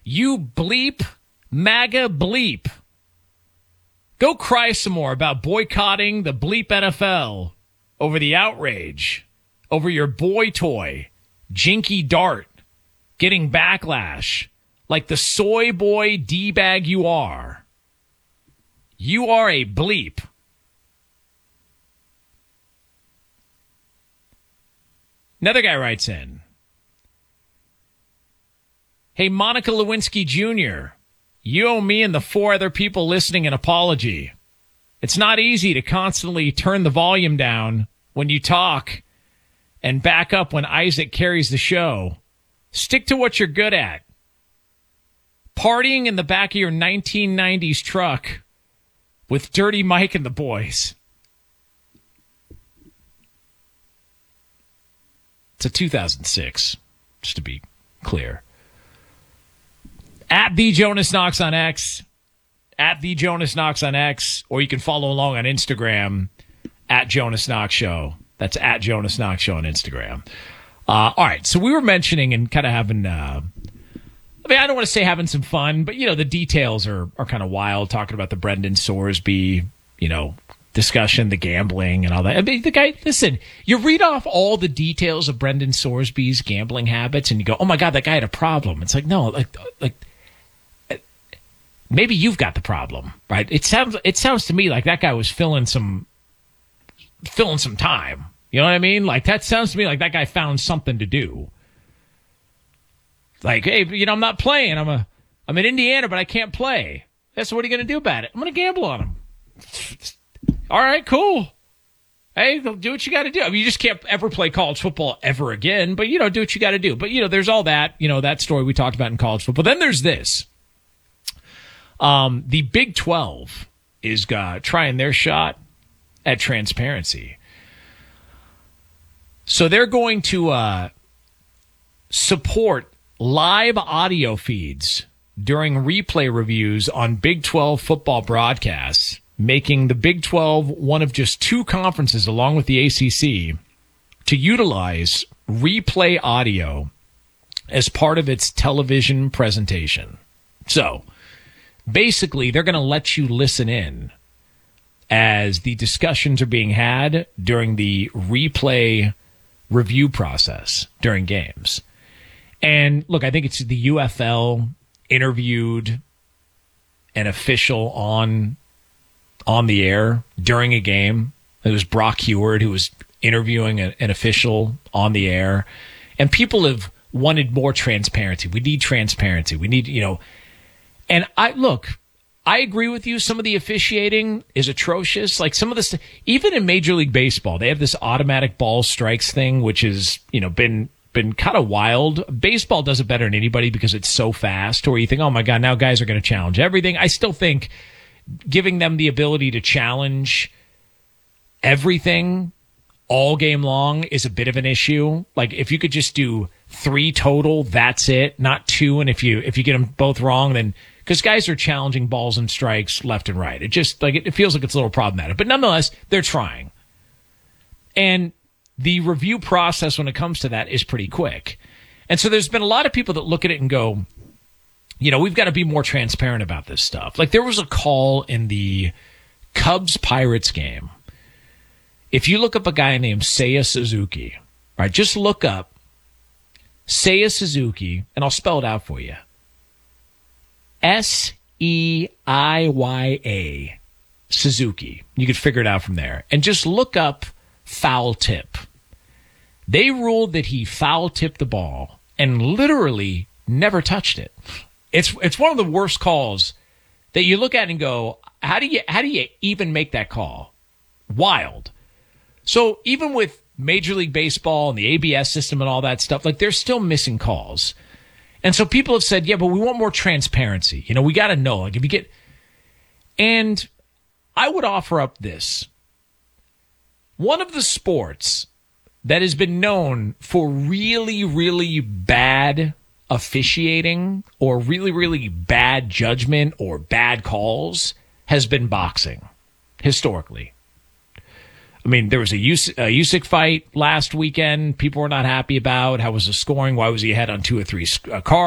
You bleep, MAGA bleep. Go cry some more about boycotting the bleep NFL over the outrage, over your boy toy, Jinky Dart, getting backlash like the soy boy D-bag you are. You are a bleep. Another guy writes in, hey, Monica Lewinsky Jr., you owe me and the 4 other people listening an apology. It's not easy to constantly turn the volume down when you talk and back up when Isaac carries the show. Stick to what you're good at. Partying in the back of your 1990s truck with Dirty Mike and the boys. It's a 2006, just to be clear. At The Jonas Knox on X. At The Jonas Knox on X. Or you can follow along on Instagram. At Jonas Knox Show. That's at Jonas Knox Show on Instagram. All right. So we were mentioning and kind of having, I don't want to say having some fun, but, the details are kind of wild. Talking about the Brendan Sorsby, discussion, the gambling and all that. I mean, the guy, listen, you read off all the details of Brendan Sorsby's gambling habits and you go, oh my God, that guy had a problem. It's like, no, like maybe you've got the problem, right? It sounds to me like that guy was filling some time. You know what I mean? Like that sounds to me like that guy found something to do. Like, hey, I'm not playing. I'm in Indiana, but I can't play. So what are you going to do about it? I'm going to gamble on him. All right, cool. Hey, do what you got to do. I mean, you just can't ever play college football ever again, but, do what you got to do. But, there's all that, that story we talked about in college football. Then there's this. The Big 12 is trying their shot at transparency. So they're going to support live audio feeds during replay reviews on Big 12 football broadcasts, making the Big 12 one of just 2 conferences, along with the ACC, to utilize replay audio as part of its television presentation. So, basically, they're going to let you listen in as the discussions are being had during the replay review process during games. And, look, I think it's the UFL interviewed an official on the air during a game. It was Brock Heward who was interviewing an official on the air. And people have wanted more transparency. We need transparency. We need, And I agree with you. Some of the officiating is atrocious. Like some of this, even in Major League Baseball, they have this automatic ball strikes thing, which has, been kind of wild. Baseball does it better than anybody because it's so fast, or you think, oh my God, now guys are going to challenge everything. I still think giving them the ability to challenge everything all game long is a bit of an issue. Like if you could just do 3 total, that's it, not 2. And if you get them both wrong, then because guys are challenging balls and strikes left and right, it just it feels like it's a little problematic. But nonetheless, they're trying. And the review process when it comes to that is pretty quick. And so there's been a lot of people that look at it and go, we've got to be more transparent about this stuff. Like there was a call in the Cubs-Pirates game. If you look up a guy named Seiya Suzuki, right, just look up Seiya Suzuki, and I'll spell it out for you. Seiya Suzuki. You could figure it out from there. And just look up foul tip. They ruled that he foul tipped the ball and literally never touched it. It's one of the worst calls that you look at and go, how do you even make that call? Wild. So even with Major League Baseball and the ABS system and all that stuff, like they're still missing calls. And so people have said, yeah, but we want more transparency. We got to know. Like if you get, and I would offer up this. One of the sports that has been known for really, really bad officiating or really, really bad judgment or bad calls has been boxing, historically. I mean, there was a Usyk fight last weekend people were not happy about. How was the scoring? Why was he ahead on 2 or 3 cars?